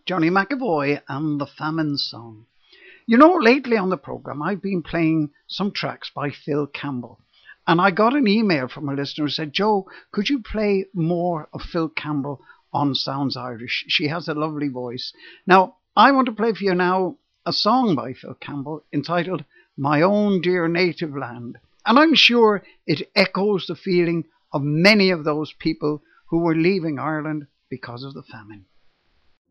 Johnny McAvoy and the Famine Song. You know, lately on the programme, I've been playing some tracks by Phil Campbell. And I got an email from a listener who said, Joe, could you play more of Phil Campbell on Sounds Irish? She has a lovely voice. Now, I want to play for you now a song by Phil Campbell entitled My Own Dear Native Land. And I'm sure it echoes the feeling of many of those people who were leaving Ireland because of the famine.